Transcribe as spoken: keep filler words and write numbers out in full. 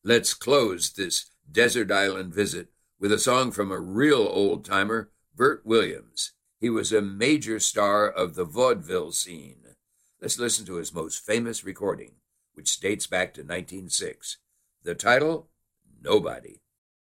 Let's close this desert island visit with a song from a real old-timer, Bert Williams. He was a major star of the vaudeville scene. Let's listen to his most famous recording, which dates back to nineteen oh six. The title, Nobody.